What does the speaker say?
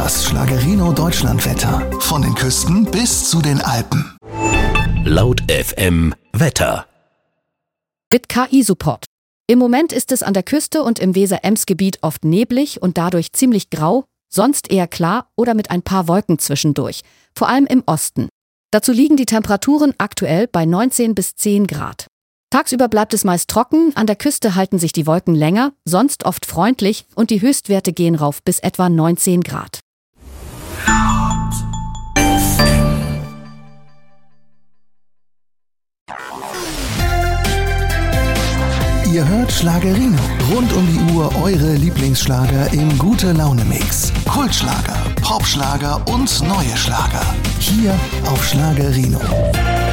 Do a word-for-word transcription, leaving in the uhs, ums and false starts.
Das Schlagerino Deutschlandwetter. Von den Küsten bis zu den Alpen. Laut F M Wetter. Mit K I-Support. Im Moment ist es an der Küste und im Weser-Ems-Gebiet oft neblig und dadurch ziemlich grau, sonst eher klar oder mit ein paar Wolken zwischendurch, vor allem im Osten. Dazu liegen die Temperaturen aktuell bei neunzehn bis zehn Grad. Tagsüber bleibt es meist trocken, an der Küste halten sich die Wolken länger, sonst oft freundlich und die Höchstwerte gehen rauf bis etwa neunzehn Grad. Ihr hört Schlagerino. Rund um die Uhr eure Lieblingsschlager im Gute-Laune-Mix. Kultschlager, Popschlager und neue Schlager. Hier auf Schlagerino.